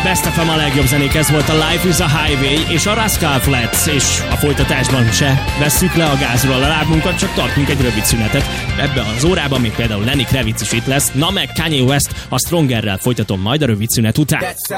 Best FM a legjobb zenék, ez volt a Life is a Highway és a Rascal Flatts, és a folytatásban se vesszük le a gázról a lábunkat, csak tartunk egy rövid szünetet. Ebben az órában még például Lenny Kravitz is itt lesz, na meg Kanye West, a Strongerrel folytatom majd a rövid szünet után.